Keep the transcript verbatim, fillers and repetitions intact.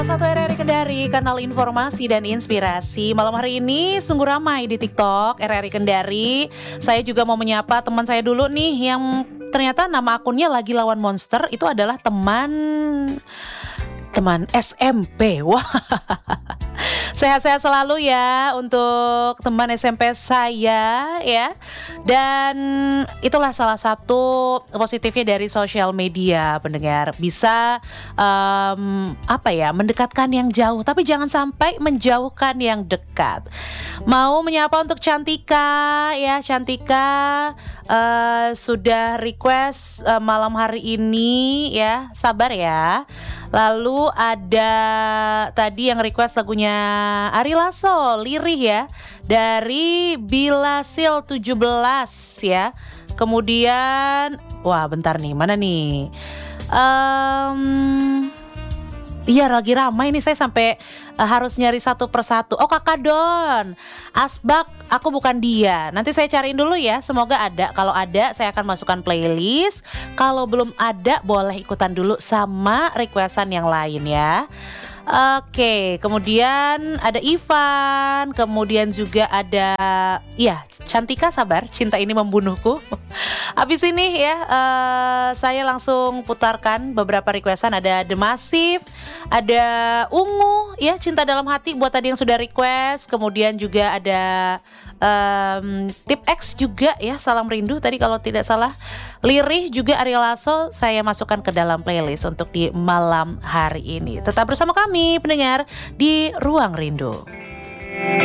Satu R R I Kendari, kanal informasi dan inspirasi. Malam hari ini sungguh ramai di TikTok R R I Kendari. Saya juga mau menyapa teman saya dulu nih yang ternyata nama akunnya lagi lawan monster. Itu adalah teman teman S M P. Wah. Sehat-sehat selalu ya untuk teman S M P saya ya. Dan itulah salah satu positifnya dari sosial media, pendengar. Bisa um, apa ya, mendekatkan yang jauh, tapi jangan sampai menjauhkan yang dekat. Mau menyapa untuk Cantika ya, Cantika uh, sudah request uh, malam hari ini ya, sabar ya. Lalu ada tadi yang request lagunya Ari Lasso, Lirih ya, dari Bilasil tujuh belas ya. Kemudian, wah bentar nih, mana nih? Um, Iya lagi ramai nih, saya sampai uh, harus nyari satu persatu. Oh Kakak Don, Asbak, aku bukan dia. Nanti saya cariin dulu ya, semoga ada. Kalau ada saya akan masukkan playlist. Kalau belum ada boleh ikutan dulu sama requestan yang lain ya. Oke, kemudian ada Ivan, kemudian juga ada, ya Cantika, sabar, cinta ini membunuhku. Habis ini ya, uh, saya langsung putarkan beberapa requestan. Ada The Massive, ada Ungu, ya Cinta Dalam Hati buat tadi yang sudah request. Kemudian juga ada um, Tip X juga ya, Salam Rindu tadi kalau tidak salah. Lirih juga Ari Lasso saya masukkan ke dalam playlist untuk di malam hari ini. Tetap bersama kami pendengar di Ruang Rindu.